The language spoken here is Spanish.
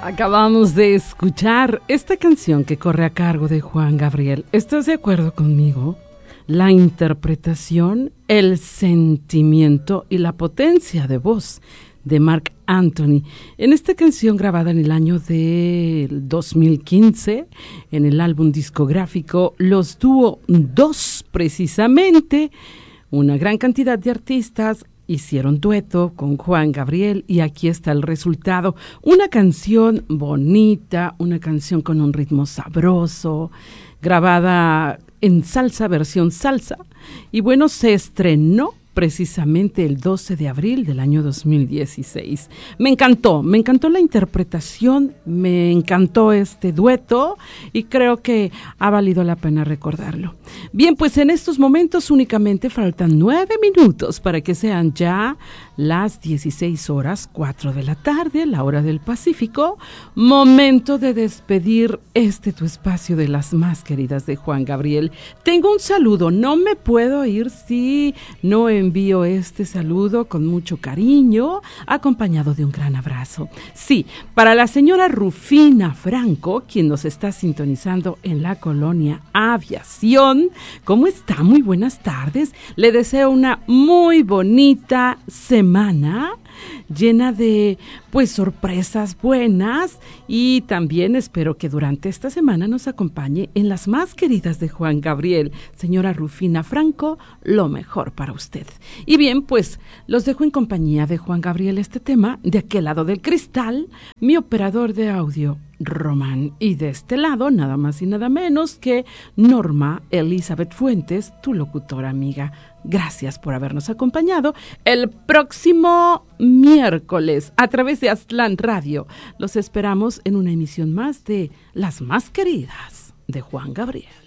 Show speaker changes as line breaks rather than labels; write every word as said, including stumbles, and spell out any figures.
Acabamos de escuchar esta canción que corre a cargo de Juan Gabriel. ¿Estás de acuerdo conmigo? La interpretación, el sentimiento y la potencia de voz de Marc Anthony. En esta canción grabada en el año de dos mil quince, en el álbum discográfico Los Dúo dos, precisamente, una gran cantidad de artistas hicieron dueto con Juan Gabriel y aquí está el resultado. Una canción bonita, una canción con un ritmo sabroso, grabada en salsa, versión salsa. Y bueno, se estrenó precisamente el doce de abril del año dos mil dieciséis. Me encantó, me encantó la interpretación, me encantó este dueto y creo que ha valido la pena recordarlo. Bien, pues en estos momentos únicamente faltan nueve minutos para que sean ya las dieciséis horas, cuatro de la tarde, la hora del Pacífico. Momento de despedir este tu espacio de las más queridas de Juan Gabriel. Tengo un saludo, no me puedo ir si no envío este saludo con mucho cariño, acompañado de un gran abrazo. Sí, para la señora Rufina Franco, quien nos está sintonizando en la colonia Aviación. ¿Cómo está? Muy buenas tardes. Le deseo una muy bonita semana llena de pues sorpresas buenas y también espero que durante esta semana nos acompañe en las más queridas de Juan Gabriel. Señora Rufina Franco, lo mejor para usted. Y bien, pues los dejo en compañía de Juan Gabriel este tema, de aquel lado del cristal, mi operador de audio, Román, y de este lado, nada más y nada menos que Norma Elizabeth Fuentes, tu locutora amiga. Gracias por habernos acompañado el próximo miércoles a través de Aztlán Radio. Los esperamos en una emisión más de Las Más Queridas de Juan Gabriel.